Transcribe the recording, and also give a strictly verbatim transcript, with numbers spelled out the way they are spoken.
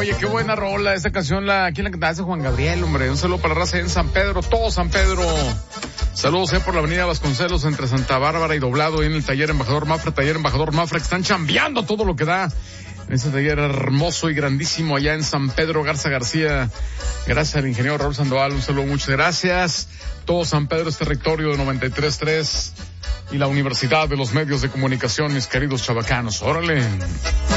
Oye, qué buena rola. Esta canción, la, ¿quién la cantaba? Es Juan Gabriel, hombre. Un saludo para la raza en San Pedro, todo San Pedro. Saludos eh, por la avenida Vasconcelos entre Santa Bárbara y Doblado, y en el taller Embajador Mafra, taller Embajador Mafra, que están chambeando todo lo que da. En ese taller hermoso y grandísimo allá en San Pedro Garza García. Gracias al ingeniero Raúl Sandoval, un saludo, muchas gracias. Todo San Pedro es territorio de noventa y tres punto tres y la Universidad de los Medios de Comunicación, mis queridos chavacanos. Órale.